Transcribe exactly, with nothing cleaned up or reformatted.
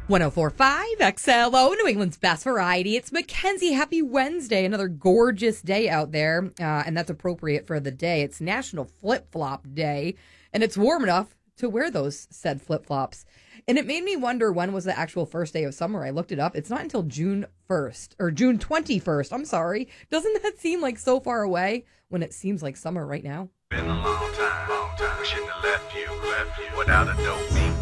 one oh four point five X L O, New England's best variety. It's Mackenzie. Happy Wednesday. Another gorgeous day out there, uh, and that's appropriate for the day. It's National Flip-Flop Day, and it's warm enough to wear those said flip-flops. And it made me wonder, when was the actual first day of summer? I looked it up. It's not until June first, or June twenty-first. I'm sorry. Doesn't that seem like so far away when it seems like summer right now? Been a long time, long time. We shouldn't have left you, left you without a dope beat.